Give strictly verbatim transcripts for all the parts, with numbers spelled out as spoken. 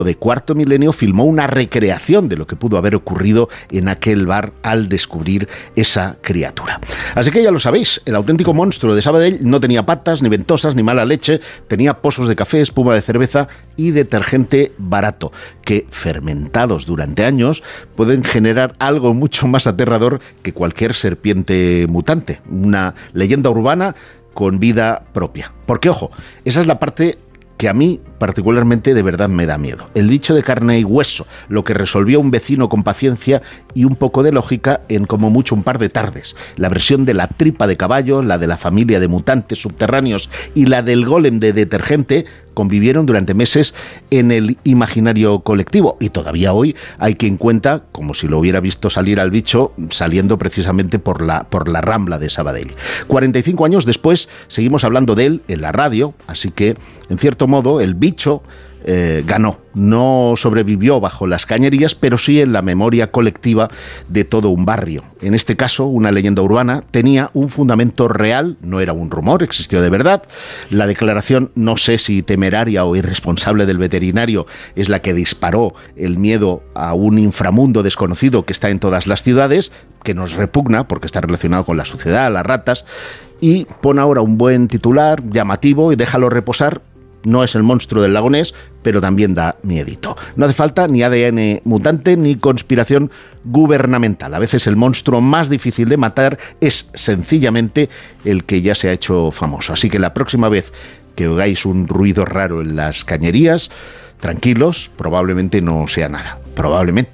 de Cuarto Milenio filmó una recreación de lo que pudo haber ocurrido en aquel bar al descubrir esa criatura. Así que ya lo sabéis, el auténtico monstruo de Sabadell no tenía patas, ni ventosas, ni mala leche, tenía pozos de café, espuma de cerveza y detergente barato, que fermentados durante años pueden generar algo mucho más aterrador que cualquier serpiente mutante, una leyenda urbana con vida propia. Porque, ojo, esa es la parte que a mí particularmente de verdad me da miedo. El bicho de carne y hueso, lo que resolvió un vecino con paciencia y un poco de lógica en como mucho un par de tardes. La versión de la tripa de caballo, la de la familia de mutantes subterráneos y la del golem de detergente convivieron durante meses en el imaginario colectivo y todavía hoy hay quien cuenta como si lo hubiera visto salir al bicho saliendo precisamente por la, por la Rambla de Sabadell. cuarenta y cinco años después seguimos hablando de él en la radio, así que en cierto modo el bicho Eh, ganó, no sobrevivió bajo las cañerías, pero sí en la memoria colectiva de todo un barrio. En este caso, una leyenda urbana tenía un fundamento real, no era un rumor, existió de verdad. La declaración, no sé si temeraria o irresponsable del veterinario, es la que disparó el miedo a un inframundo desconocido que está en todas las ciudades, que nos repugna porque está relacionado con la suciedad, las ratas, y pone ahora un buen titular llamativo y déjalo reposar. No es el monstruo del lago Ness, pero también da miedito. No hace falta ni A D N mutante ni conspiración gubernamental. A veces el monstruo más difícil de matar es sencillamente el que ya se ha hecho famoso. Así que la próxima vez que oigáis un ruido raro en las cañerías, tranquilos, probablemente no sea nada. Probablemente.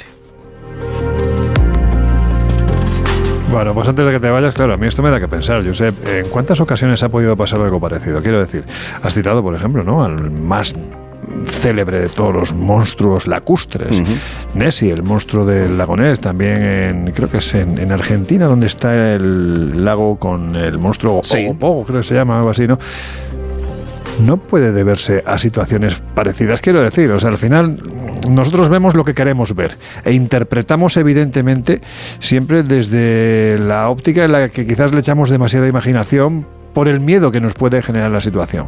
Bueno, pues antes de que te vayas, claro, a mí esto me da que pensar, Josep, ¿en cuántas ocasiones ha podido pasar algo parecido? Quiero decir, has citado, por ejemplo, ¿no?, al más célebre de todos los monstruos lacustres, uh-huh. Nessie, el monstruo del lago Ness, también en, creo que es en, en Argentina, donde está el lago con el monstruo sí. Pogo Pogo, creo que se llama, algo así, ¿no? No puede deberse a situaciones parecidas, quiero decir, o sea, al final nosotros vemos lo que queremos ver e interpretamos evidentemente siempre desde la óptica en la que quizás le echamos demasiada imaginación por el miedo que nos puede generar la situación.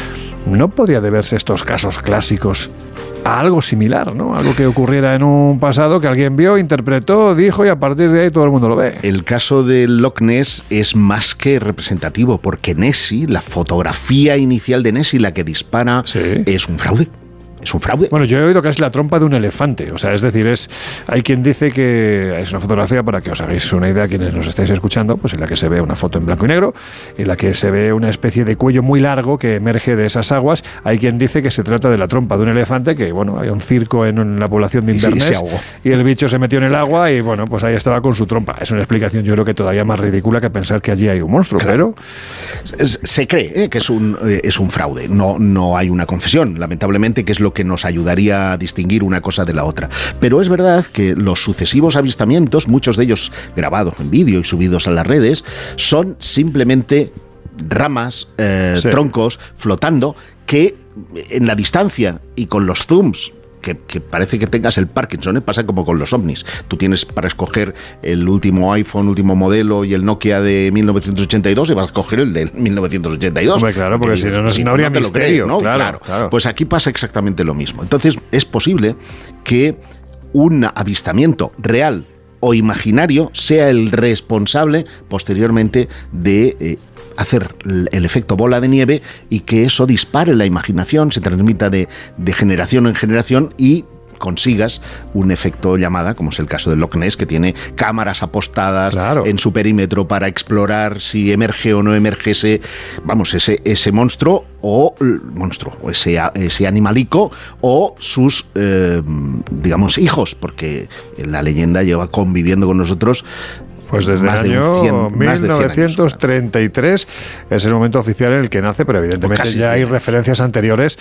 ¿No podría deberse estos casos clásicos a algo similar, ¿no? Algo que ocurriera en un pasado que alguien vio, interpretó, dijo y a partir de ahí todo el mundo lo ve. El caso del Loch Ness es más que representativo porque Nessie, la fotografía inicial de Nessie, la que dispara, ¿sí?, es un fraude. Es un fraude. Bueno, yo he oído que es la trompa de un elefante. O sea, es decir, es hay quien dice que es una fotografía, para que os hagáis una idea quienes nos estáis escuchando, pues en la que se ve una foto en blanco y negro, en la que se ve una especie de cuello muy largo que emerge de esas aguas. Hay quien dice que se trata de la trompa de un elefante, que bueno, hay un circo en, en la población de Inverness y, y el bicho se metió en el agua y bueno, pues ahí estaba con su trompa. Es una explicación, yo creo que todavía más ridícula que pensar que allí hay un monstruo, claro. Pero se cree ¿eh? que es un, eh, es un fraude. No, no hay una confesión, lamentablemente, que es lo que nos ayudaría a distinguir una cosa de la otra. Pero es verdad que los sucesivos avistamientos, muchos de ellos grabados en vídeo y subidos a las redes, son simplemente ramas, eh, sí. troncos flotando que en la distancia y con los zooms Que, que parece que tengas el Parkinson, ¿eh? Pasa como con los ovnis. Tú tienes para escoger el último iPhone, último modelo y el Nokia de mil novecientos ochenta y dos y vas a escoger el de mil novecientos ochenta y dos. Hombre, claro, porque si no, no, si no habría no misterio. Crees, ¿no? Claro, claro. claro. Pues aquí pasa exactamente lo mismo. Entonces, es posible que un avistamiento real o imaginario sea el responsable posteriormente de eh, hacer el efecto bola de nieve y que eso dispare la imaginación, se transmita de, de generación en generación y consigas un efecto llamada, como es el caso del Loch Ness, que tiene cámaras apostadas claro. en su perímetro para explorar si emerge o no emerge ese, vamos, ese, ese monstruo o monstruo, o ese, ese animalico o sus, eh, digamos, hijos, porque la leyenda lleva conviviendo con nosotros Pues desde más el año de cien, mil novecientos treinta y tres es el momento oficial en el que nace, pero evidentemente pues ya hay referencias anteriores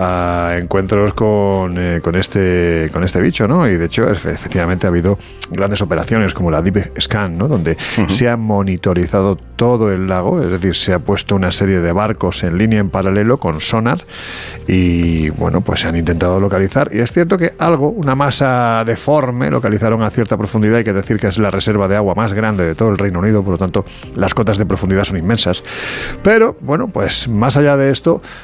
a encuentros con, eh, con, este, con este bicho, ¿no? Y de hecho, efectivamente ha habido grandes operaciones como la Deep Scan, ¿no?, donde uh-huh. se ha monitorizado todo el lago, es decir, se ha puesto una serie de barcos en línea en paralelo con sonar y, bueno, pues se han intentado localizar. Y es cierto que algo, una masa deforme, localizaron a cierta profundidad, hay que decir que es la reserva de agua más grande de todo el Reino Unido, por lo tanto las cotas de profundidad son inmensas, pero bueno, pues más allá de esto,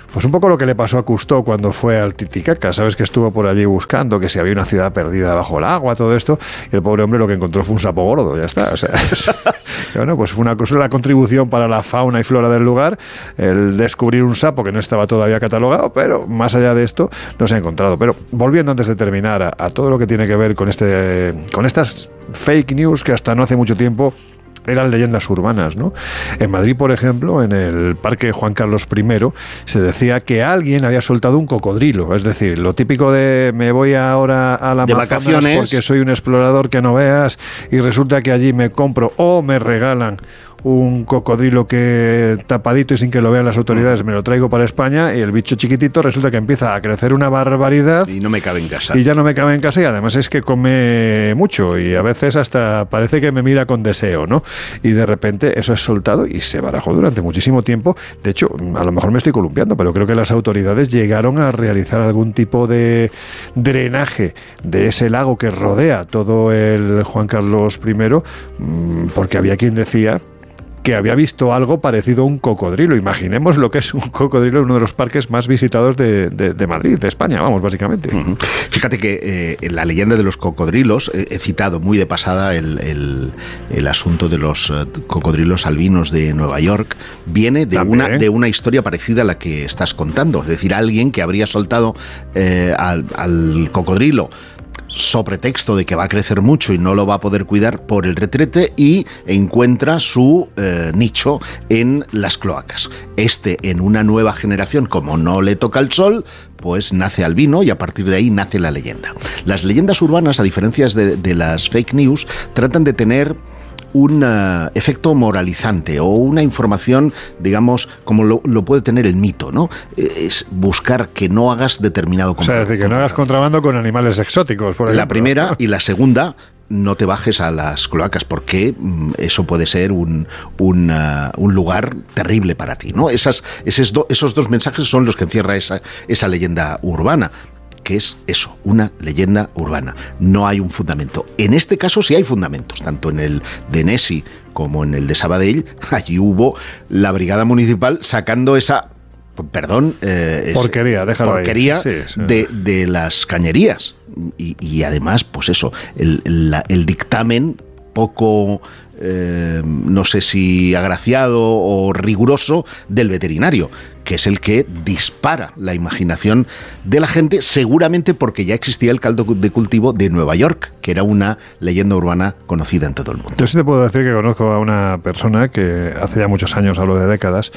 Pues un poco lo que le pasó a Cousteau cuando fue al Titicaca. Sabes que estuvo por allí buscando que si había una ciudad perdida bajo el agua, todo esto, y el pobre hombre lo que encontró fue un sapo gordo, ya está. O sea, es, bueno, pues fue una, una contribución para la fauna y flora del lugar, el descubrir un sapo que no estaba todavía catalogado, pero más allá de esto no se ha encontrado. Pero volviendo antes de terminar a, a todo lo que tiene que ver con este, con estas fake news que hasta no hace mucho tiempo eran leyendas urbanas, ¿no? En Madrid, por ejemplo, en el Parque Juan Carlos primero, se decía que alguien había soltado un cocodrilo, es decir, lo típico de me voy ahora a la Amazonas porque soy un explorador que no veas y resulta que allí me compro o me regalan un cocodrilo que tapadito y sin que lo vean las autoridades me lo traigo para España, y el bicho chiquitito resulta que empieza a crecer una barbaridad y no me cabe en casa y ya no me cabe en casa, y además es que come mucho y a veces hasta parece que me mira con deseo, ¿no? Y de repente eso es soltado y se barajó durante muchísimo tiempo. De hecho, a lo mejor me estoy columpiando, pero creo que las autoridades llegaron a realizar algún tipo de drenaje de ese lago que rodea todo el Juan Carlos primero, porque había quien decía que había visto algo parecido a un cocodrilo. Imaginemos lo que es un cocodrilo en uno de los parques más visitados de, de, de Madrid, de España, vamos, básicamente. Uh-huh. Fíjate que eh, en la leyenda de los cocodrilos, eh, he citado muy de pasada el, el, el asunto de los uh, cocodrilos albinos de Nueva York, viene de una, de una historia parecida a la que estás contando, es decir, alguien que habría soltado eh, al, al cocodrilo sobre texto de que va a crecer mucho y no lo va a poder cuidar por el retrete, y encuentra su eh, nicho en las cloacas. Este, en una nueva generación, como no le toca el sol, pues nace albino, y a partir de ahí nace la leyenda. Las leyendas urbanas, a diferencia de, de las fake news, tratan de tener un uh, efecto moralizante o una información, digamos, como lo, lo puede tener el mito, ¿no? Es buscar que no hagas determinado contrabando. O sea, es decir, que no hagas contrabando con animales exóticos, por ejemplo. La primera, y la segunda, no te bajes a las cloacas, porque mm, eso puede ser un, un, uh, un lugar terrible para ti, ¿no? Esas, esos, do, esos dos mensajes son los que encierra esa, esa leyenda urbana, que es eso, una leyenda urbana. No hay un fundamento. En este caso sí hay fundamentos, tanto en el de Nesi como en el de Sabadell. Allí hubo la brigada municipal sacando esa, perdón, eh, porquería, déjalo porquería ahí. Sí, sí. De, de las cañerías. Y, y además, pues eso, el, el, el dictamen poco, eh, no sé si agraciado o riguroso del veterinario, que es el que dispara la imaginación de la gente, seguramente porque ya existía el caldo de cultivo de Nueva York, que era una leyenda urbana conocida en todo el mundo. Yo sí te puedo decir que conozco a una persona que hace ya muchos años, hablo de décadas,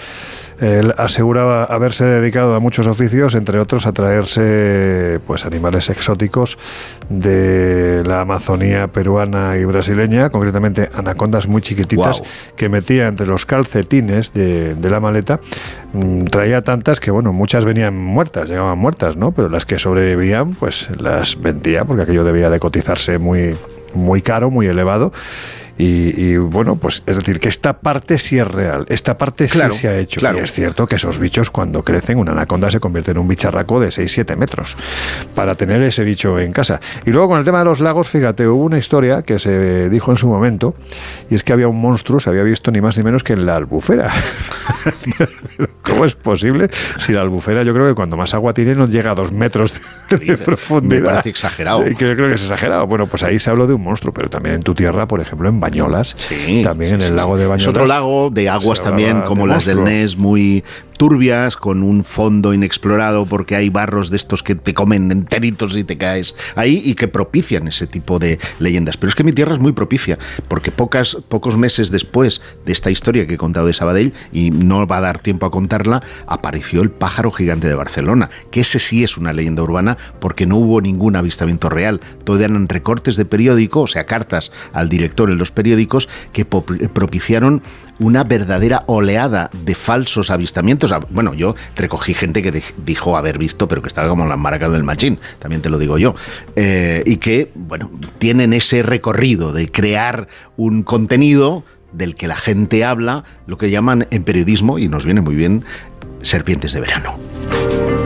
él aseguraba haberse dedicado a muchos oficios, entre otros a traerse pues animales exóticos de la Amazonía peruana y brasileña, concretamente anacondas muy chiquititas, wow, que metía entre los calcetines de, de la maleta. Traía tantas que, bueno, muchas venían muertas, llegaban muertas, ¿no? Pero las que sobrevivían, pues las vendía, porque aquello debía de cotizarse muy, muy caro, muy elevado. Y, y bueno, pues es decir, que esta parte sí es real, esta parte claro, sí se ha hecho. Claro. Y es cierto que esos bichos, cuando crecen, una anaconda se convierte en un bicharraco de seis siete metros para tener ese bicho en casa. Y luego con el tema de los lagos, fíjate, hubo una historia que se dijo en su momento, y es que había un monstruo, se había visto ni más ni menos que en la Albufera. ¿Cómo es posible? Si la Albufera, yo creo que cuando más agua tiene no llega a dos metros de, de profundidad. Me parece exagerado. Sí, que yo creo que es exagerado. Bueno, pues ahí se habló de un monstruo, pero también en tu tierra, por ejemplo, en Bañolas, sí, también sí, en el sí, lago de Bañolas. Es otro lago de aguas también, como las del Ness, muy turbias, con un fondo inexplorado, porque hay barros de estos que te comen enteritos y te caes ahí, y que propician ese tipo de leyendas. Pero es que mi tierra es muy propicia, porque pocas, pocos meses después de esta historia que he contado de Sabadell, y no va a dar tiempo a contarla, apareció el pájaro gigante de Barcelona, que ese sí es una leyenda urbana, porque no hubo ningún avistamiento real. Todo eran recortes de periódico, o sea, cartas al director en los periódicos, que propiciaron una verdadera oleada de falsos avistamientos. Bueno, yo recogí gente que dijo haber visto, pero que estaba como en las maracas del machín, también te lo digo yo, eh, y que, bueno, tienen ese recorrido de crear un contenido del que la gente habla, lo que llaman en periodismo, y nos viene muy bien, serpientes de verano.